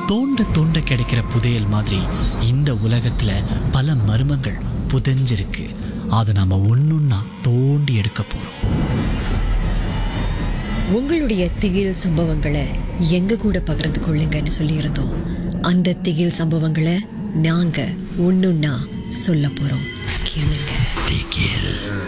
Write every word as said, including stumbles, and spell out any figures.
தோண்ட தோண்ட கிடைக்கிற புதையல் மாதிரி இந்த உலகத்துல பல மர்மங்கள் புதைஞ்சிருக்கு. அதை நாம ஒன்னொன்னா தோண்டி எடுக்க போறோம். உங்களுடைய திகில் சம்பவங்களை எங்க கூட பகிர்ந்து கொள்ளுங்கன்னு சொல்லியிருந்தோம். அந்த திகில் சம்பவங்களை நாங்க ஒன்னொன்னா சொல்ல போறோம். கேளுங்க. திகில்.